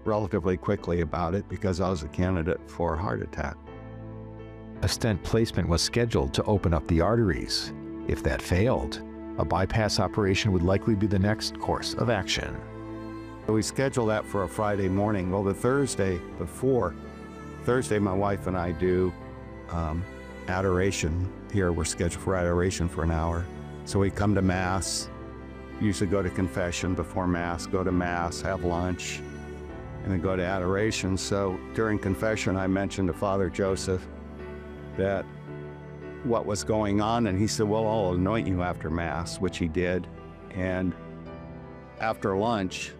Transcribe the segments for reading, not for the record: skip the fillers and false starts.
relatively quickly about it because I was a candidate for a heart attack. A stent placement was scheduled to open up the arteries. If that failed, a bypass operation would likely be the next course of action. We scheduled that for a Friday morning. Well, the Thursday before, my wife and I do adoration. Here we're scheduled for adoration for an hour. So we come to Mass, usually go to confession before Mass, go to Mass, have lunch, and then go to adoration. So during confession, I mentioned to Father Joseph that what was going on, and he said, well, I'll anoint you after Mass, which he did. And after lunch,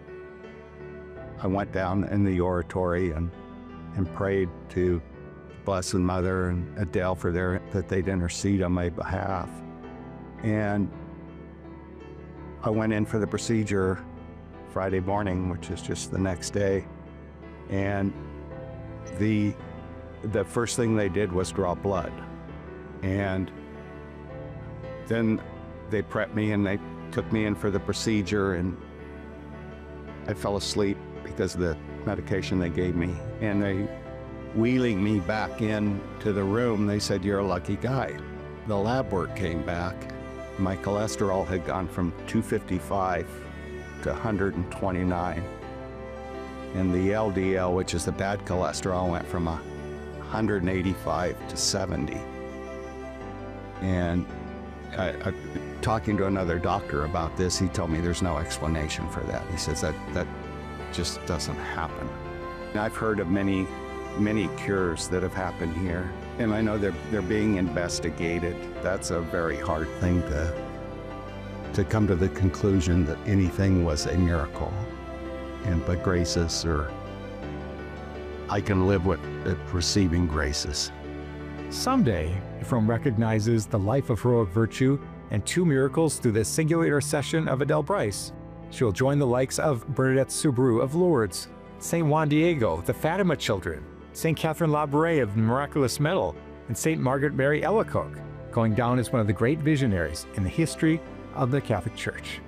I went down in the oratory and prayed to Blessed Mother and Adele that they'd intercede on my behalf. And I went in for the procedure Friday morning, which is just the next day. And the first thing they did was draw blood. And then they prepped me and they took me in for the procedure, and I fell asleep because of the medication they gave me. And they wheeling me back into the room, they said, you're a lucky guy. The lab work came back. My cholesterol had gone from 255 to 129. And the LDL, which is the bad cholesterol, went from 185 to 70. And talking to another doctor about this, he told me there's no explanation for that. He says that just doesn't happen. And I've heard of many cures that have happened here, and I know they're being investigated. That's a very hard thing to come to the conclusion that anything was a miracle. But graces, or I can live with receiving graces. Someday, if Rome recognizes the life of heroic virtue and 2 miracles through the singular intercession of Adele Bryce, she will join the likes of Bernadette Soubirous of Lourdes, St. Juan Diego, the Fatima Children, St. Catherine Labouré of the Miraculous Medal, and St. Margaret Mary Alacoque, going down as one of the great visionaries in the history of the Catholic Church.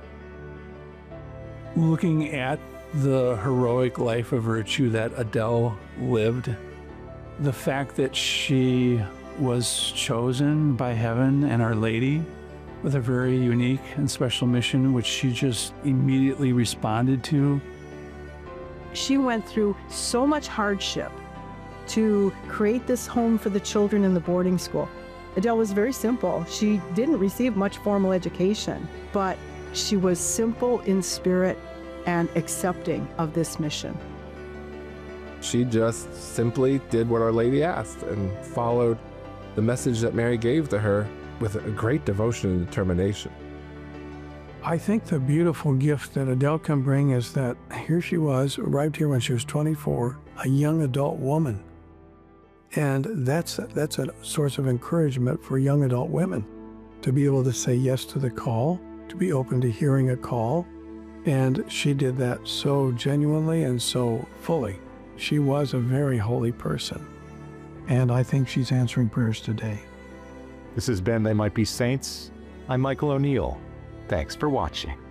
Looking at the heroic life of virtue that Adele lived, the fact that she was chosen by heaven and Our Lady with a very unique and special mission, which she just immediately responded to. She went through so much hardship to create this home for the children in the boarding school. Adele was very simple. She didn't receive much formal education, but she was simple in spirit and accepting of this mission. She just simply did what Our Lady asked and followed the message that Mary gave to her with a great devotion and determination. I think the beautiful gift that Adele can bring is that here she was, arrived here when she was 24, a young adult woman. And that's a source of encouragement for young adult women, to be able to say yes to the call, to be open to hearing a call. And she did that so genuinely and so fully. She was a very holy person. And I think she's answering prayers today. This has been They Might Be Saints. I'm Michael O'Neill. Thanks for watching.